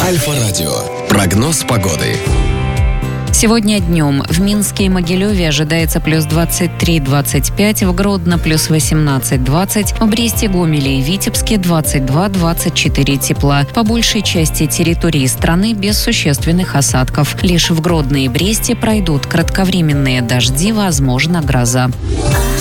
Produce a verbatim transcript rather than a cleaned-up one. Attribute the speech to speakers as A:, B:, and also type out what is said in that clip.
A: Альфа-радио. Прогноз погоды.
B: Сегодня днем в Минске и Могилеве ожидается плюс двадцать три - двадцать пять, в Гродно плюс восемнадцать - двадцать, в Бресте, Гомеле и Витебске двадцать два - двадцать четыре тепла. По большей части территории страны без существенных осадков. Лишь в Гродно и Бресте пройдут кратковременные дожди, возможно, гроза.